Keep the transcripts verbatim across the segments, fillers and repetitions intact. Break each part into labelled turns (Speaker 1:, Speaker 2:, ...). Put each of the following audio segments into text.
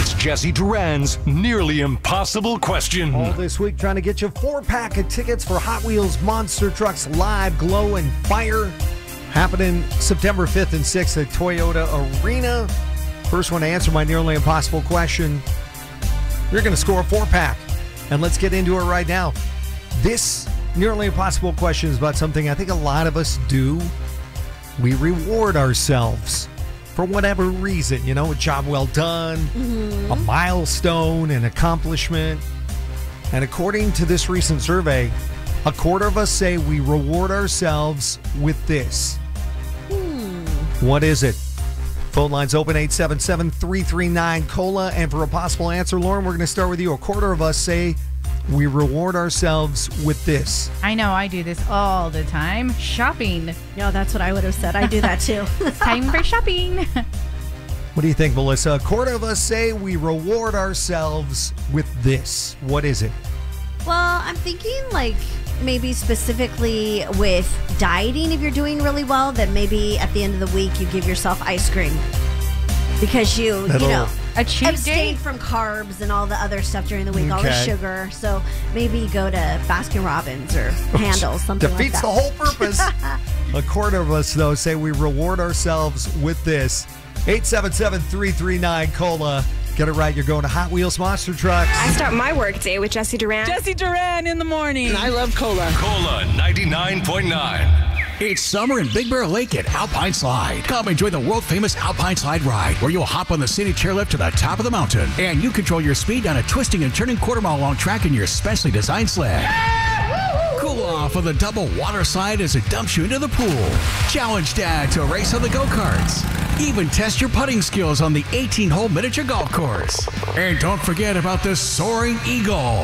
Speaker 1: It's Jesse Duran's Nearly Impossible Question.
Speaker 2: All this week trying to get you a four-pack of tickets for Hot Wheels Monster Trucks Live Glow and Fire. Happening September fifth and sixth at Toyota Arena. First one to answer my Nearly Impossible Question, you're going to score a four-pack. And let's get into it right now. This Nearly Impossible Question is about something I think a lot of us do. We reward ourselves for whatever reason, you know, a job well done, mm-hmm. a milestone, an accomplishment. And according to this recent survey, a quarter of us say we reward ourselves with this. Hmm. What is it? Phone lines open, eight seven seven, three three nine, COLA. And for a possible answer, Lauren, we're going to start with you. A quarter of us say we reward ourselves with this.
Speaker 3: I know, I do this all the time. Shopping.
Speaker 4: No, that's what I would have said. I do that too.
Speaker 3: It's time for shopping.
Speaker 2: What do you think, Melissa? A quarter of us say we reward ourselves with this. What is it?
Speaker 4: Well, I'm thinking like maybe specifically with dieting, if you're doing really well, then maybe at the end of the week you give yourself ice cream. Because you,
Speaker 2: That'll,
Speaker 4: you know,
Speaker 3: a cheat
Speaker 4: abstain
Speaker 3: day
Speaker 4: from carbs and all the other stuff during the week,
Speaker 2: okay.
Speaker 4: all the sugar. So maybe you go to Baskin Robbins or Handles, something like that.
Speaker 2: Defeats the whole purpose. A quarter of us, though, say we reward ourselves with this. eight seven seven, three three nine, COLA. Get it right. You're going to Hot Wheels Monster Trucks.
Speaker 5: I start my work day with Jesse Duran.
Speaker 6: Jesse Duran in the morning.
Speaker 5: And I love Cola.
Speaker 1: Cola ninety-nine point nine.
Speaker 7: It's summer in Big Bear Lake at Alpine Slide. Come enjoy the world-famous Alpine Slide ride, where you'll hop on the scenic chairlift to the top of the mountain, and you control your speed down a twisting and turning quarter-mile-long track in your specially designed sled. Yeah! Cool off on the double water slide as it dumps you into the pool. Challenge Dad to race on the go-karts. Even test your putting skills on the eighteen-hole miniature golf course. And don't forget about the Soaring Eagle.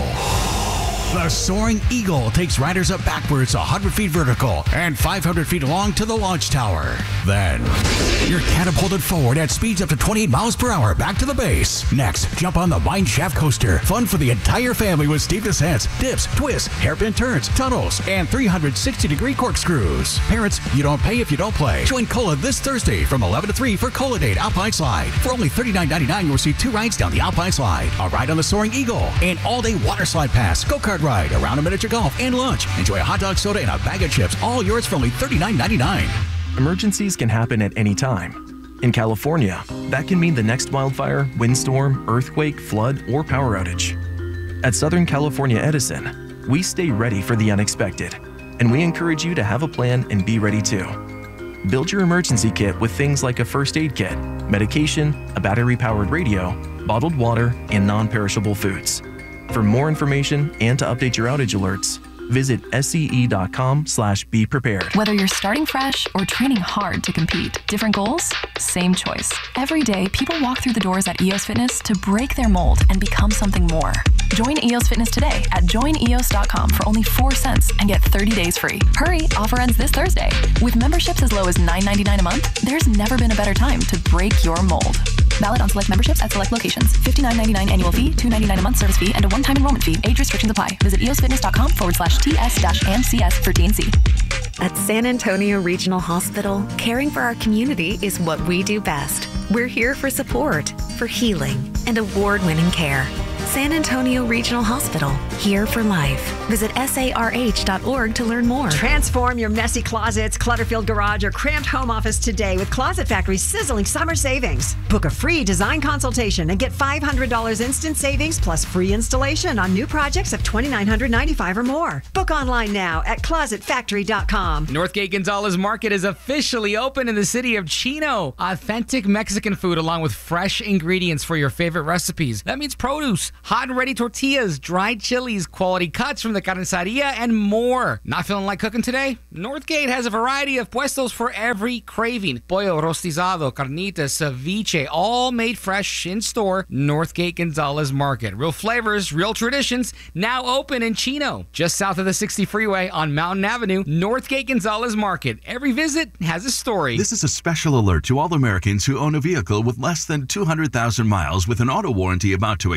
Speaker 7: The Soaring Eagle takes riders up backwards one hundred feet vertical and five hundred feet long to the launch tower. Then, you're catapulted forward at speeds up to twenty-eight miles per hour back to the base. Next, jump on the Mine Shaft Coaster. Fun for the entire family with steep descents, dips, twists, hairpin turns, tunnels, and three hundred sixty degree corkscrews. Parents, you don't pay if you don't play. Join COLA this Thursday from eleven to three for COLA Date Alpine Slide. For only thirty-nine ninety-nine, you'll receive two rides down the Alpine Slide, a ride on the Soaring Eagle, an all-day water slide pass, go-kart ride, around a miniature golf, and lunch. Enjoy a hot dog, soda, and a bag of chips, all yours for only thirty-nine ninety-nine.
Speaker 8: Emergencies can happen at any time. In California, that can mean the next wildfire, windstorm, earthquake, flood, or power outage. At Southern California Edison, we stay ready for the unexpected, and we encourage you to have a plan and be ready too. Build your emergency kit with things like a first aid kit, medication, a battery-powered radio, bottled water, and non-perishable foods. For more information and to update your outage alerts, visit scE.com slash be prepared.
Speaker 9: Whether you're starting fresh or training hard to compete, different goals, same choice. Every day, people walk through the doors at E O S Fitness to break their mold and become something more. Join E O S Fitness today at join E O S dot com for only four cents and get thirty days free. Hurry, offer ends this Thursday. With memberships as low as nine ninety-nine a month, there's never been a better time to break your mold. Valid on select memberships at select locations. fifty-nine ninety-nine annual fee, two ninety-nine a month service fee, and a one-time enrollment fee. Age restrictions apply. Visit eosfitness.com forward slash TS dash AMCS for T and C.
Speaker 10: At San Antonio Regional Hospital, caring for our community is what we do best. We're here for support, for healing, and award-winning care. San Antonio Regional Hospital, here for life. Visit S A R H dot org to learn more.
Speaker 11: Transform your messy closets, clutter-filled garage, or cramped home office today with Closet Factory's sizzling summer savings. Book a free design consultation and get five hundred dollars instant savings plus free installation on new projects of two thousand nine hundred ninety-five dollars or more. Book online now at closet factory dot com.
Speaker 6: Northgate Gonzalez Market is officially open in the city of Chino. Authentic Mexican food along with fresh ingredients for your favorite recipes. That means produce, hot and ready tortillas, dried chilies, quality cuts from the carniceria, and more. Not feeling like cooking today? Northgate has a variety of puestos for every craving. Pollo rostizado, carnitas, ceviche, all made fresh in store. Northgate Gonzalez Market. Real flavors, real traditions, now open in Chino. Just south of the sixty freeway on Mountain Avenue, Northgate Gonzalez Market. Every visit has a story.
Speaker 12: This is a special alert to all Americans who own a vehicle with less than two hundred thousand miles with an auto warranty about to expire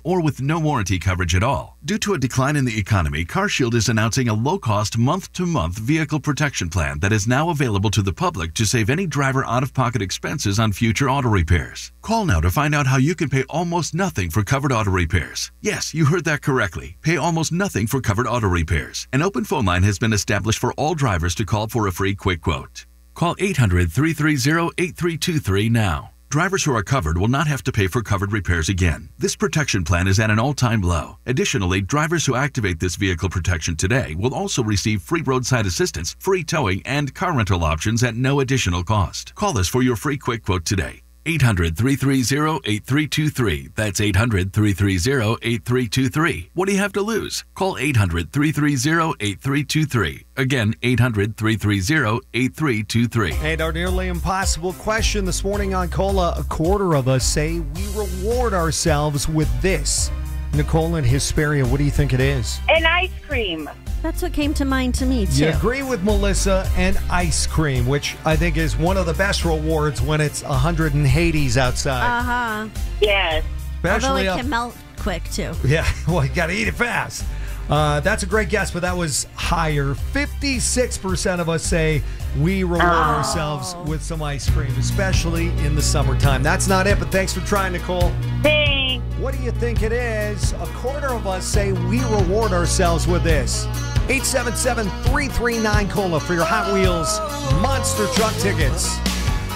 Speaker 12: or with no warranty coverage at all. Due to a decline in the economy, CarShield is announcing a low-cost month-to-month vehicle protection plan that is now available to the public to save any driver out-of-pocket expenses on future auto repairs. Call now to find out how you can pay almost nothing for covered auto repairs. Yes, you heard that correctly. Pay almost nothing for covered auto repairs. An open phone line has been established for all drivers to call for a free quick quote. Call eight hundred, three three zero, eight three two three now. Drivers who are covered will not have to pay for covered repairs again. This protection plan is at an all-time low. Additionally, drivers who activate this vehicle protection today will also receive free roadside assistance, free towing, and car rental options at no additional cost. Call us for your free quick quote today. eight hundred, three three zero, eight three two three. That's eight hundred, three three zero, eight three two three. What do you have to lose? Call eight hundred, three three zero, eight three two three. Again, eight hundred, three three zero, eight three two three.
Speaker 2: And our nearly impossible question this morning on Cola, a quarter of us say we reward ourselves with this. Nicole in Hesperia, what do you think it is?
Speaker 13: An ice cream.
Speaker 4: That's what came to mind to me, too.
Speaker 2: You agree with Melissa, and ice cream, which I think is one of the best rewards when it's one hundred in Hades outside.
Speaker 4: Uh-huh.
Speaker 13: Yes.
Speaker 2: Especially
Speaker 4: Although it
Speaker 2: up-
Speaker 4: can melt quick, too.
Speaker 2: Yeah, well, you got to eat it fast. Uh, that's a great guess, but that was higher. fifty-six percent of us say we reward
Speaker 13: Oh.
Speaker 2: ourselves with some ice cream, especially in the summertime. That's not it, but thanks for trying, Nicole.
Speaker 13: Thanks.
Speaker 2: What do you think it is? A quarter of us say we reward ourselves with this. eight seven seven, three three nine, COLA for your Hot Wheels Monster Truck tickets.